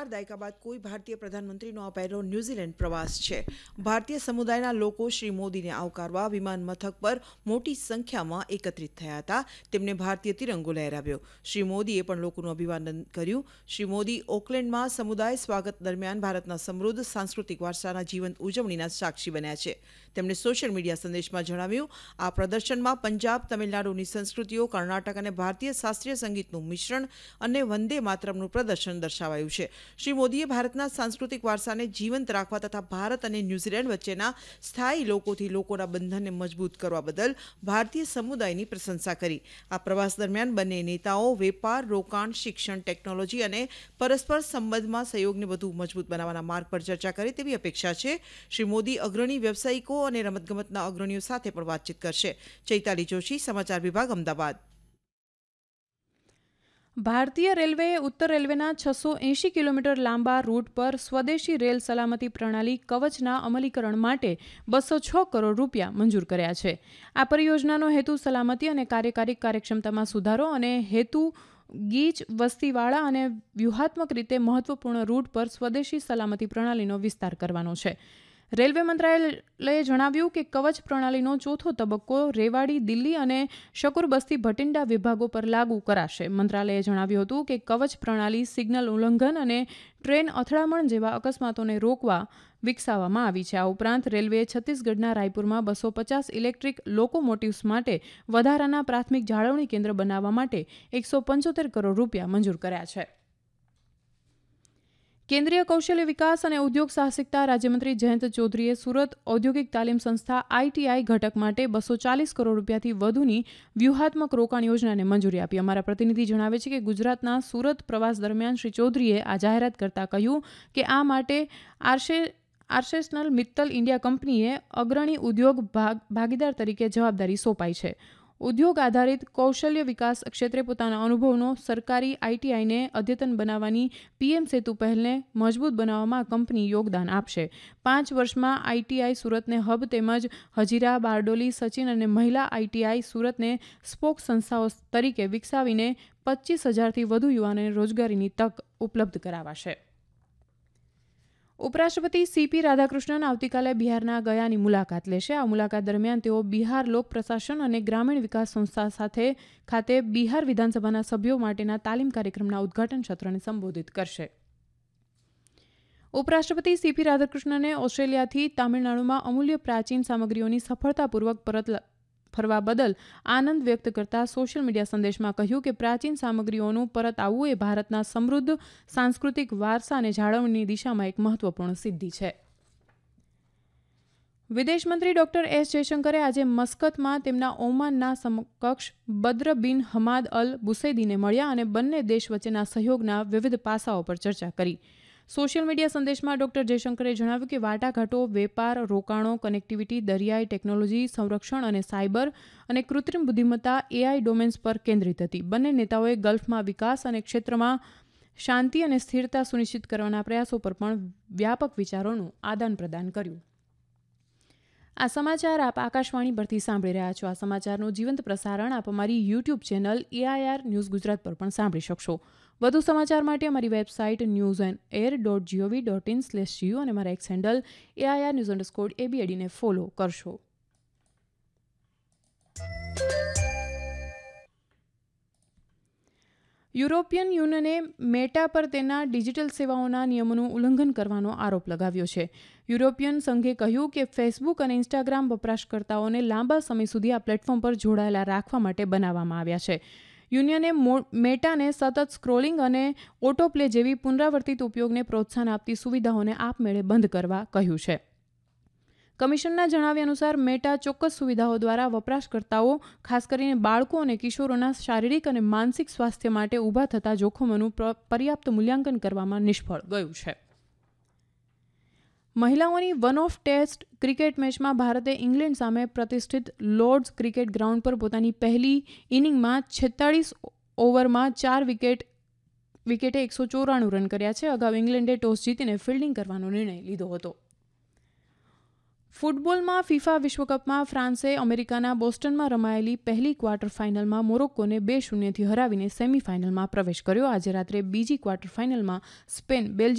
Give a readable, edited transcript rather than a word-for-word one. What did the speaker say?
દાયકા બાદ કોઈ ભારતીય પ્રધાનમંત્રીનો આ પહેલો ન્યૂઝીલેન્ડ પ્રવાસ છે. ભારતીય સમુદાયના લોકો શ્રી મોદીને આવકારવા વિમાન મથક પર મોટી સંખ્યામાં એકત્રિત થયા હતા. તેમને ભારતીય તિરંગો લહેરાવ્યો. શ્રી મોદીએ પણ લોકોનું અભિવાદન કર્યું. શ્રી મોદી ઓકલેન્ડમાં સમુદાય સ્વાગત દરમિયાન ભારતના સમૃદ્ધ સાંસ્કૃતિક વારસાના જીવંત ઉજવણીના સાક્ષી બન્યા છે. તેમણે સોશિયલ મીડિયા સંદેશમાં જણાવ્યું, આ પ્રદર્શનમાં પંજાબ, તમિલનાડુની સંસ્કૃતિઓ, કર્ણાટક અને ભારતીય શાસ્ત્રીય સંગીતનું મિશ્રણ અને વંદે માતરમનું પ્રદર્શન દર્શાવાયું છે. શ્રી મોદીએ ભારતના સાંસ્કૃતિક વારસાને જીવંત રાખવા તથા ભારત અને ન્યૂઝીલેન્ડ વચ્ચેના સ્થાયી લોકોથી લોકોના બંધનને મજબૂત કરવા બદલ ભારતીય સમુદાયની પ્રશંસા કરી. આ પ્રવાસ દરમિયાન બંને નેતાઓ વેપાર, રોકાણ, શિક્ષણ, ટેકનોલોજી અને પરસ્પર સંબંધમાં સહયોગને વધુ મજબૂત બનાવવાના માર્ગ પર ચર્ચા કરે તેવી અપેક્ષા છે. શ્રી મોદી અગ્રણી વ્યવસાયિકો અને રમતગમતના અગ્રણીઓ સાથે પણ વાતચીત કરશે. ચૈતાલી જોશી, સમાચાર વિભાગ, અમદાવાદ. ભારતીય રેલવેએ ઉત્તર રેલવેના 680 કિલોમીટર લાંબા રૂટ પર સ્વદેશી રેલ સલામતી પ્રણાલી કવચના અમલીકરણ માટે 206 કરોડ રૂપિયા મંજૂર કર્યા છે. આ પરિયોજનાનો હેતુ સલામતી અને કાર્યકારી કાર્યક્ષમતામાં સુધારો અને હેતુ ગીચ, વસ્તીવાળા અને વ્યૂહાત્મક રીતે મહત્વપૂર્ણ રૂટ પર સ્વદેશી સલામતી પ્રણાલીનો વિસ્તાર કરવાનો છે. રેલવે મંત્રાલયે જણાવ્યું કે કવચ પ્રણાલીનો ચોથો તબક્કો રેવાડી, દિલ્હી અને શકુરબસ્તી ભટિંડા વિભાગો પર લાગુ કરાશે. મંત્રાલયે જણાવ્યું હતું કે કવચ પ્રણાલી સિગ્નલ ઉલ્લંઘન અને ટ્રેન અથડામણ જેવા અકસ્માતોને રોકવા વિકસાવવામાં આવી છે. આ ઉપરાંત રેલવેએ છત્તીસગઢના રાયપુરમાં 250 ઇલેક્ટ્રિક લોકોમોટિવ્સ માટે વધારાના પ્રાથમિક જાળવણી કેન્દ્ર બનાવવા માટે 175 કરોડ રૂપિયા મંજૂર કર્યા છે. કેન્દ્રીય કૌશલ્ય વિકાસ અને ઉદ્યોગ સાહસિકતા રાજ્યમંત્રી જયંત ચૌધરીએ સુરત ઔદ્યોગિક તાલીમ સંસ્થા ITI ઘટક માટે 240 કરોડ રૂપિયાથી વધુની વ્યૂહાત્મક રોકાણ યોજનાને મંજૂરી આપી. અમારા પ્રતિનિધિ જણાવે છે કે ગુજરાતના સુરત પ્રવાસ દરમિયાન શ્રી ચૌધરીએ આ જાહેરાત કરતા કહ્યું કે આ માટે આર્સેનલ મિત્તલ ઇન્ડિયા કંપનીએ અગ્રણી ઉદ્યોગ ભાગીદાર તરીકે જવાબદારી સોંપાઈ છે. ઉદ્યોગ આધારિત કૌશલ્ય વિકાસ ક્ષેત્રે પોતાના અનુભવનો સરકારી ITIને અદ્યતન બનાવવાની PM સેતુ પહેલને મજબૂત બનાવવામાં કંપની યોગદાન આપશે. 5 વર્ષમાં ITI સુરતને હબ તેમજ હજીરા, બારડોલી, સચિન અને મહિલા ITI સુરતને સ્પોક સંસ્થાઓ તરીકે વિકસાવીને 25,000થી વધુ યુવાનોને રોજગારીની તક ઉપલબ્ધ કરાવાશે. ઉપરાષ્ટ્રપતિ CP રાધાકૃષ્ણન આવતીકાલે બિહારના ગયાની મુલાકાત લેશે. આ મુલાકાત દરમિયાન તેઓ બિહાર લોક પ્રશાસન અને ગ્રામીણ વિકાસ સંસ્થા ખાતે બિહાર વિધાનસભાના સભ્યો માટેના તાલીમ કાર્યક્રમના ઉદ્ઘાટન સત્રને સંબોધિત કરશે. ઉપરાષ્ટ્રપતિ CP રાધાકૃષ્ણને ઓસ્ટ્રેલિયાથી તામિલનાડુમાં અમૂલ્ય પ્રાચીન સામગ્રીઓની સફળતાપૂર્વક પરત ફરવા બદલ આનંદ વ્યક્ત કરતા સોશિયલ મીડિયા સંદેશમાં કહ્યું કે પ્રાચીન સામગ્રીઓનું પરત આવવું એ ભારતના સમૃદ્ધ સાંસ્કૃતિક વારસા અને જાળવણીની દિશામાં એક મહત્વપૂર્ણ સિદ્ધિ છે. વિદેશમંત્રી ડોક્ટર S જયશંકરે આજે મસ્કતમાં તેમના ઓમાનના સમકક્ષ બદ્ર બિન હમાદ અલ બુસૈદીને મળ્યા અને બંને દેશ વચ્ચેના સહયોગના વિવિધ પાસાઓ પર ચર્ચા કરી. સોશિયલ મીડિયા સંદેશમાં ડોક્ટર જયશંકરે જણાવ્યું કે વાટાઘાટો વેપાર, રોકાણો, કનેક્ટિવિટી, દરિયાઈ ટેકનોલોજી, સંરક્ષણ અને સાયબર અને કૃત્રિમ બુદ્ધિમત્તા AI ડોમેન્સ પર કેન્દ્રિત હતી. બંને નેતાઓએ ગલ્ફમાં વિકાસ અને ક્ષેત્રમાં શાંતિ અને સ્થિરતા સુનિશ્ચિત કરવાના પ્રયાસો પર પણ વ્યાપક વિચારોનું આદાન પ્રદાન કર્યું. આ સમાચાર આપ આકાશવાણી પરથી સાંભળી રહ્યા છો. આ સમાચારનું જીવંત પ્રસારણ આપ અમારી YouTube channel AIR news Gujarat પર પણ સાંભળી શકશો. વધુ સમાચાર માટે અમારી વેબસાઇટ newsandair.gov.in/gu અને અમારા એક્સ હેન્ડલ AIR_ABAD ને ફોલો કરશો. યુરોપિયન યુનિયને મેટા પર તેના ડિજિટલ સેવાઓના નિયમોનું ઉલ્લંઘન કરવાનો આરોપ લગાવ્યો છે. યુરોપિયન સંઘે કહ્યું કે ફેસબુક અને ઇન્સ્ટાગ્રામ વપરાશકર્તાઓને લાંબા સમય સુધી આ પ્લેટફોર્મ પર જોડાયેલા રાખવા માટે બનાવવામાં આવ્યા છે. યુનિયને મેટાને સતત સ્ક્રોલિંગ અને ઓટો પ્લે જેવી પુનરાવર્તિત ઉપયોગને પ્રોત્સાહન આપતી સુવિધાઓને આપમેળે બંધ કરવા કહ્યું છે. કમિશનના જણાવ્યા અનુસાર મેટા ચોક્કસ સુવિધાઓ દ્વારા વપરાશકર્તાઓ, ખાસ કરીને બાળકો અને કિશોરોના શારીરિક અને માનસિક સ્વાસ્થ્ય માટે ઊભા થતા જોખમોનું પર્યાપ્ત મૂલ્યાંકન કરવામાં નિષ્ફળ ગયું છે. મહિલાઓની વન-ઓફ ટેસ્ટ ક્રિકેટ મેચમાં ભારતે ઇંગ્લેન્ડ સામે પ્રતિષ્ઠિત લોર્ડ્સ ક્રિકેટ ગ્રાઉન્ડ પર પોતાની પહેલી ઇનિંગમાં 46 ઓવરમાં 4 વિકેટે 194 રન કર્યા છે. અગાઉ ઇંગ્લેન્ડે ટોસ જીતીને ફિલ્ડિંગ કરવાનો નિર્ણય લીધો હતો. ફૂટબોલમાં ફિફા વિશ્વકપમાં ફ્રાન્સે અમેરિકાના બોસ્ટનમાં રમાયેલી પહેલી ક્વાર્ટર ફાઇનલમાં મોરોક્કોને 2-0થી હરાવીને સેમીફાઇનલમાં પ્રવેશ કર્યો. આજે રાત્રે બીજી ક્વાર્ટર ફાઇનલમાં સ્પેન